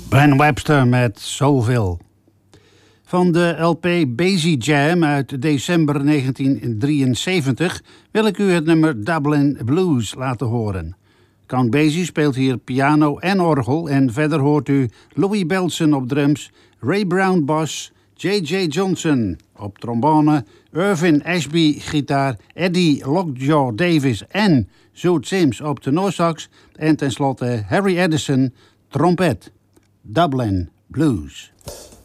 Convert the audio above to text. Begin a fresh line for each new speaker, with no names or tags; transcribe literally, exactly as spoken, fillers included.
Ben Webster met Zoveel. Van de L P Basie Jam uit december negentien drieënzeventig wil ik u het nummer Dublin Blues laten horen. Count Basie speelt hier piano en orgel en verder hoort u Louis Bellson op drums, Ray Brown bas, J J Johnson op trombone, Irvin Ashby gitaar, Eddie Lockjaw Davis en Zoot Sims op tenorsax en tenslotte Harry Edison trompet. Dublin Blues.